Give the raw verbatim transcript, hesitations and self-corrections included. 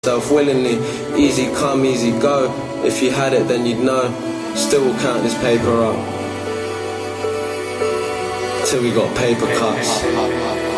myself willingly. Easy come, easy go. If you had it, then you'd know. Still will count this paper up till we got paper cuts.